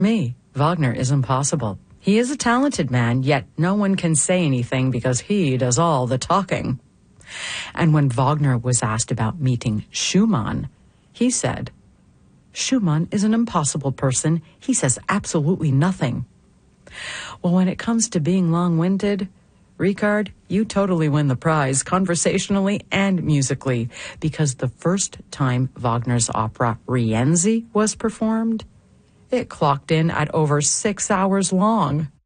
me, Wagner is impossible. He is a talented man, yet no one can say anything because he does all the talking. And when Wagner was asked about meeting Schumann, he said, Schumann is an impossible person. He says absolutely nothing. Well, when it comes to being long-winded, Richard, you totally win the prize conversationally and musically, because the first time Wagner's opera Rienzi was performed, it clocked in at over 6 hours long.